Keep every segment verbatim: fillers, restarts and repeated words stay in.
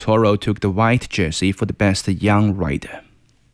Toro took the white jersey for the best young rider.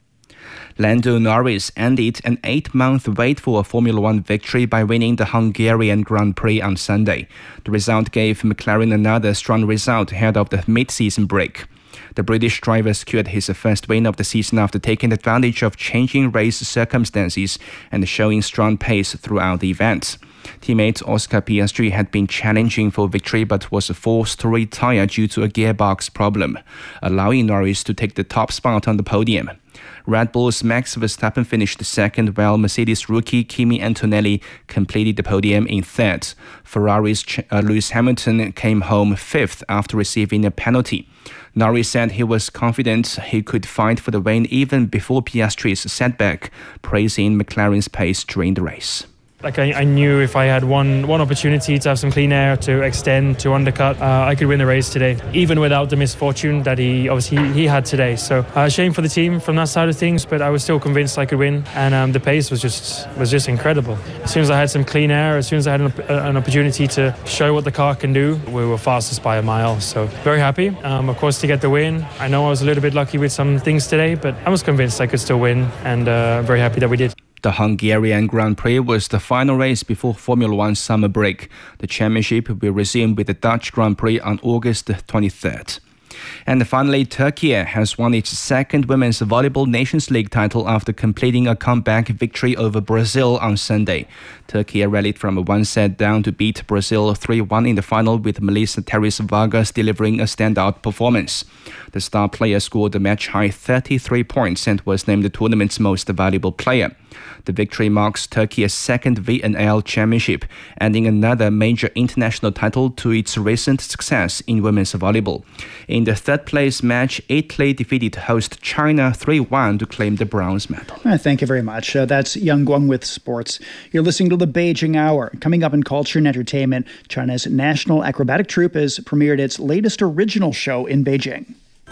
Lando Norris ended an eight-month wait for a Formula One victory by winning the Hungarian Grand Prix on Sunday. The result gave McLaren another strong result ahead of the mid-season break. The British driver secured his first win of the season after taking advantage of changing race circumstances and showing strong pace throughout the event. Teammate Oscar Piastri had been challenging for victory but was forced to retire due to a gearbox problem, allowing Norris to take the top spot on the podium. Red Bull's Max Verstappen finished second, while Mercedes rookie Kimi Antonelli completed the podium in third. Ferrari's uh, Lewis Hamilton came home fifth after receiving a penalty. Norris said he was confident he could fight for the win even before Piastri's setback, praising McLaren's pace during the race. Like I, I knew if I had one one opportunity to have some clean air, to extend, to undercut, uh, I could win the race today, even without the misfortune that he obviously he, he had today. So uh, shame for the team from that side of things, but I was still convinced I could win, and um, the pace was just was just incredible. As soon as I had some clean air, as soon as I had an, an opportunity to show what the car can do, we were fastest by a mile. So very happy, um, of course, to get the win. I know I was a little bit lucky with some things today, but I was convinced I could still win, and uh, very happy that we did. The Hungarian Grand Prix was the final race before Formula One summer break. The championship will resume with the Dutch Grand Prix on August twenty-third. And finally, Turkey has won its second Women's Volleyball Nations League title after completing a comeback victory over Brazil on Sunday. Turkey rallied from a one-set down to beat Brazil three one in the final, with Melissa Teresa Vargas delivering a standout performance. The star player scored a match-high thirty-three points and was named the tournament's most valuable player. The victory marks Turkey's second V N L championship, adding another major international title to its recent success in women's volleyball. In the third-place match, Italy defeated host China three one to claim the bronze medal. Uh, thank you very much. Uh, that's Yang Guang with sports. You're listening to the Beijing Hour. Coming up in culture and entertainment, China's National Acrobatic Troupe has premiered its latest original show in Beijing.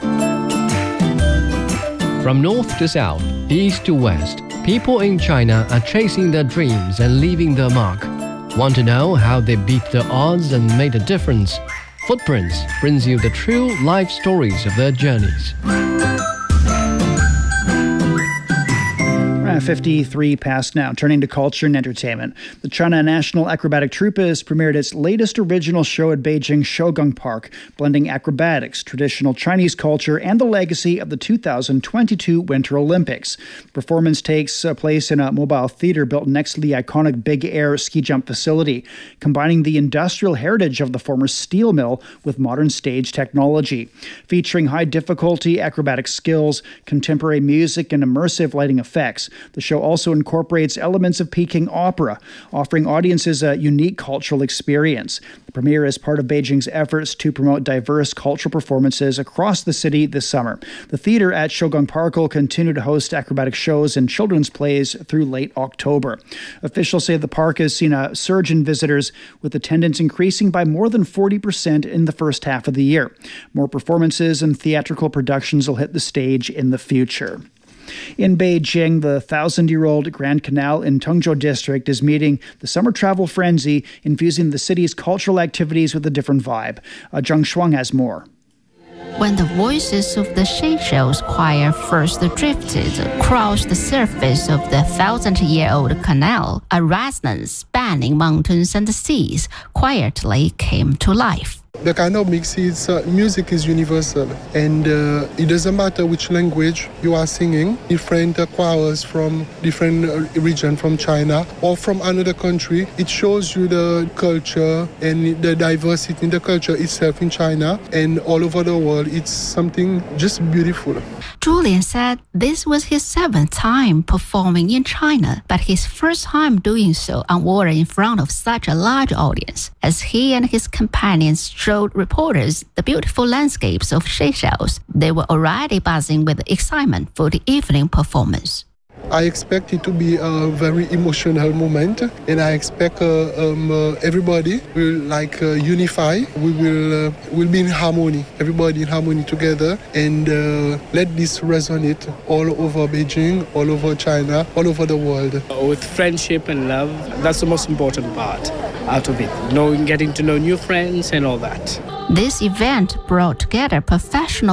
From north to south, east to west, people in China are chasing their dreams and leaving their mark. Want to know how they beat the odds and made a difference? Footprints brings you the true life stories of their journeys. fifty-three past now. Turning to culture and entertainment. The China National Acrobatic Troupe has premiered its latest original show at Beijing Shougang Park, blending acrobatics, traditional Chinese culture, and the legacy of the two thousand twenty-two Winter Olympics. The performance takes place in a mobile theater built next to the iconic Big Air ski jump facility, combining the industrial heritage of the former steel mill with modern stage technology. Featuring high-difficulty acrobatic skills, contemporary music, and immersive lighting effects, the show also incorporates elements of Peking opera, offering audiences a unique cultural experience. The premiere is part of Beijing's efforts to promote diverse cultural performances across the city this summer. The theater at Shougang Park will continue to host acrobatic shows and children's plays through late October. Officials say the park has seen a surge in visitors, with attendance increasing by more than forty percent in the first half of the year. More performances and theatrical productions will hit the stage in the future. In Beijing, the thousand-year-old Grand Canal in Tengzhou District is meeting the summer travel frenzy, infusing the city's cultural activities with a different vibe. Uh, Zhang Shuang has more. When the voices of the Seychelles choir first drifted across the surface of the thousand-year-old canal, a resonance spanning mountains and seas quietly came to life. The kind of mix is uh, music is universal, and uh, it doesn't matter which language you are singing. Different uh, choirs from different uh, region from China or from another country. It shows you the culture and the diversity in the culture itself in China and all over the world. It's something just beautiful. Julian said this was his seventh time performing in China, but his first time doing so on water in front of such a large audience. As he and his companions showed reporters the beautiful landscapes of Seychelles, they were already buzzing with excitement for the evening performance. I expect it to be a very emotional moment, and I expect uh, um, uh, everybody will like uh, unify. We will uh, will be in harmony, everybody in harmony together, and uh, let this resonate all over Beijing, all over China, all over the world. With friendship and love, that's the most important part out of it. Knowing, getting to know new friends and all that. This event brought together professional